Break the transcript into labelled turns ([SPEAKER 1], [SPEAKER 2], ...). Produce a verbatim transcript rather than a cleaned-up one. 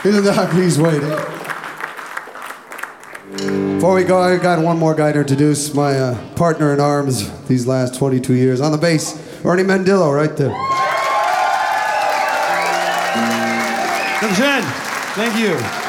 [SPEAKER 1] In the dark, he's waiting. Before we go, I got one more guy to introduce, my uh, partner in arms these last twenty-two years. On the bass, Ernie Mendillo, right there.
[SPEAKER 2] Dankeschön. Thank you.